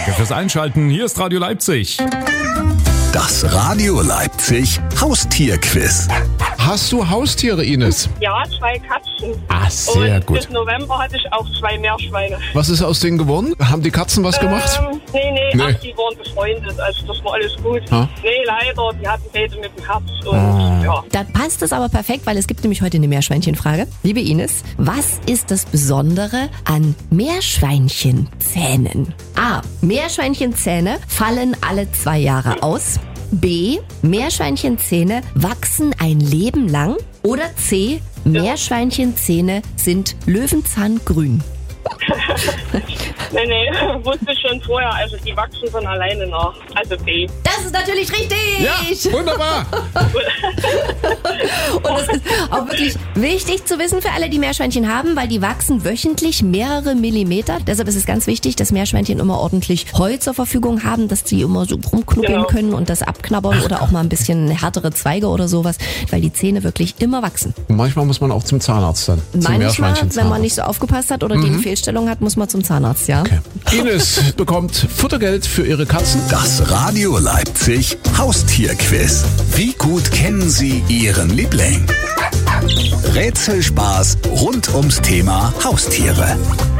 Danke fürs Einschalten. Hier ist Radio Leipzig. Das Radio Leipzig Haustierquiz. Hast du Haustiere, Ines? Ja, 2 Katzen. Ah, sehr Und gut. bis November hatte ich auch 2 Meerschweine. Was ist aus denen geworden? Haben die Katzen was gemacht? Nee. Nee. Ach, die waren befreundet, also das war alles gut. Ha? Nee, leider, die hatten beide mit dem Herz und ja. Da passt es aber perfekt, weil es gibt nämlich heute eine Meerschweinchenfrage. Liebe Ines, was ist das Besondere an Meerschweinchenzähnen? A. Meerschweinchenzähne fallen alle 2 Jahre aus. B. Meerschweinchenzähne wachsen ein Leben lang. Oder C. Meerschweinchenzähne sind Löwenzahngrün. Nee, wusste ich schon vorher, also die wachsen von alleine nach. Also B. Das ist natürlich richtig! Ja, wunderbar. Und es ist auch wirklich wichtig zu wissen für alle, die Meerschweinchen haben, weil die wachsen wöchentlich mehrere Millimeter. Deshalb ist es ganz wichtig, dass Meerschweinchen immer ordentlich Heu zur Verfügung haben, dass die immer so rumknuppeln können und das abknabbern oder auch mal ein bisschen härtere Zweige oder sowas, weil die Zähne wirklich immer wachsen. Manchmal muss man auch zum Zahnarzt dann. Zum Manchmal, Meerschweinchenzahnarzt. wenn man nicht so aufgepasst hat oder die eine Fehlstellung hat, muss man zum Zahnarzt, ja. Okay. Ines bekommt Futtergeld für ihre Katzen. Das Radio Leipzig Haustierquiz. Wie gut kennen Sie Ihren Liebling? Rätselspaß rund ums Thema Haustiere.